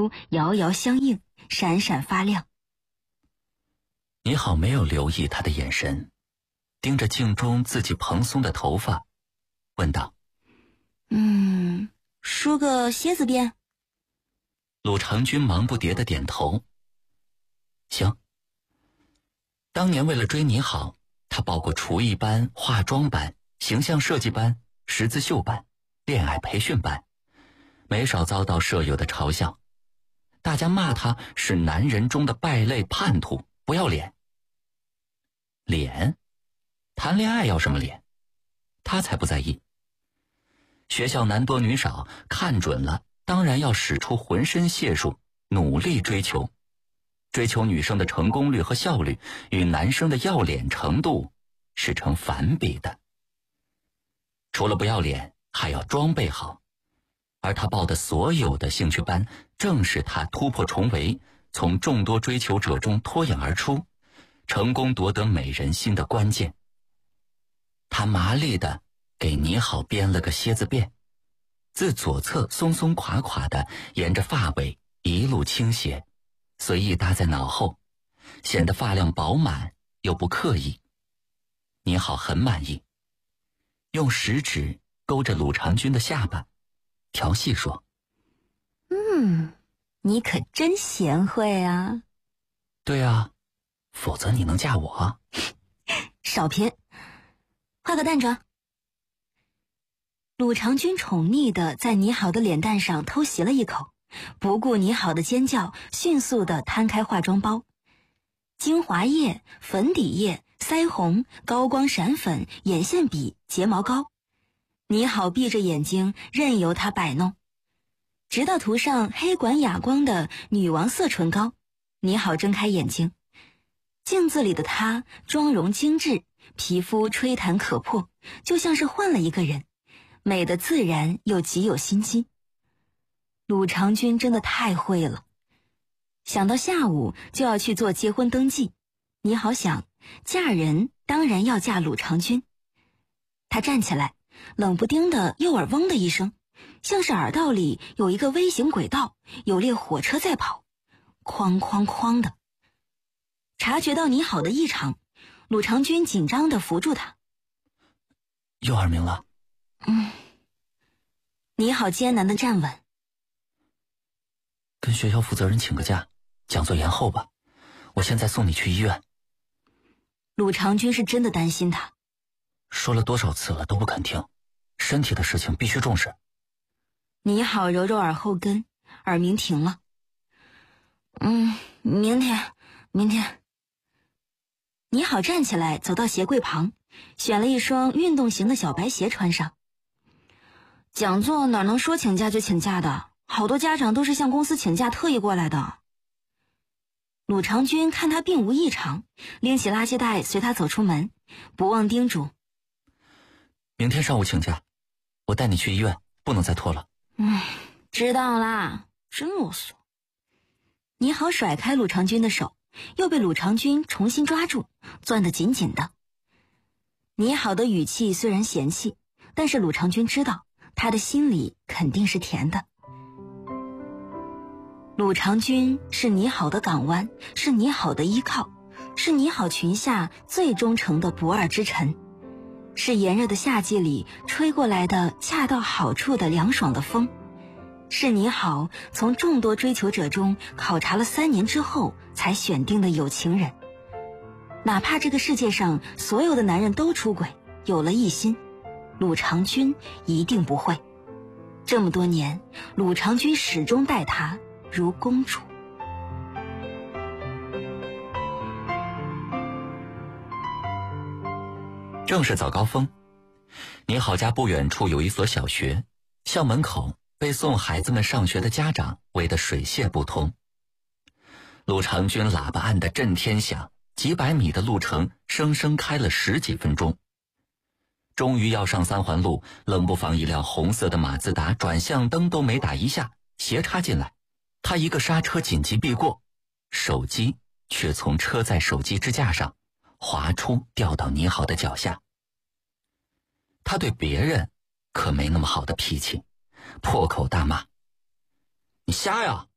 珠遥遥相映，闪闪发亮。 你好没有留意他的眼神，盯着镜中自己蓬松的头发，问道： 梳个蝎子辫。 鲁长君忙不迭地点头。行。当年为了追你好，他报过厨艺班、化妆班、形象设计班、十字绣班、恋爱培训班，没少遭到舍友的嘲笑。大家骂他是男人中的败类叛徒，不要脸。脸？谈恋爱要什么脸？他才不在意。学校男多女少，看准了当然要使出浑身解数，努力追求。追求女生的成功率和效率与男生的要脸程度是成反比的。除了不要脸，还要装备好。而他报的所有的兴趣班，正是他突破重围，从众多追求者中脱颖而出，成功夺得美人心的关键。他麻利地给你好编了个蝎子辫，自左侧松松垮垮的沿着发尾一路倾斜，随意搭在脑后，显得发量饱满又不刻意。你好很满意，用食指勾着鲁长君的下巴，调戏说： 你可真贤惠啊。 对啊，否则你能嫁我？ 少贫，化个淡妆。鲁长君宠溺地在你好的脸蛋上偷袭了一口，不顾你好的尖叫，迅速地摊开化妆包。精华液、粉底液、腮红、高光闪粉、眼线笔、睫毛膏，你好闭着眼睛任由他摆弄，直到涂上黑管哑光的女王色唇膏，你好睁开眼睛，镜子里的她妆容精致，皮肤吹弹可破，就像是换了一个人，美得自然又极有心机。鲁长君真的太会了。想到下午就要去做结婚登记，你好想嫁人当然要嫁鲁长君。他站起来，冷不丁的右耳嗡的一声，像是耳道里有一个微型轨道，有列火车在跑，哐哐哐的。察觉到你好的异常，鲁长君紧张地扶住他。 又耳鸣了。 你好艰难地站稳。 跟学校负责人请个假，讲座延后吧，我现在送你去医院。 鲁长君是真的担心他。 说了多少次了都不肯听，身体的事情必须重视。 你好揉揉耳后根，耳鸣停了。明天。你好站起来走到鞋柜旁，选了一双运动型的小白鞋穿上。讲座哪能说请假就请假的，好多家长都是向公司请假特意过来的。鲁长君看他并无异常，拎起垃圾袋随他走出门，不忘叮嘱： 明天上午请假，我带你去医院，不能再拖了。 知道啦，真啰嗦。你好甩开鲁长君的手，又被鲁长君重新抓住，攥得紧紧的。你好的语气虽然嫌弃，但是鲁长君知道他的心里肯定是甜的。鲁长君是你好的港湾，是你好的依靠，是你好裙下最忠诚的不二之臣，是炎热的夏季里吹过来的恰到好处的凉爽的风，是你好从众多追求者中考察了3年之后才选定的有情人。哪怕这个世界上所有的男人都出轨，有了一心，鲁长君一定不会。这么多年，鲁长君始终待她如公主。 正是早高峰，你好家不远处有一所小学，校门口被送孩子们上学的家长围得水泄不通。鲁长君喇叭按得震天响，几百米的路程生生开了10几分钟。终于要上3环路，冷不防一辆红色的马自达转向灯都没打一下，斜插进来，他一个刹车紧急避过，手机却从车载手机支架上滑出，掉到你好的脚下。他对别人可没那么好的脾气，破口大骂：你瞎呀，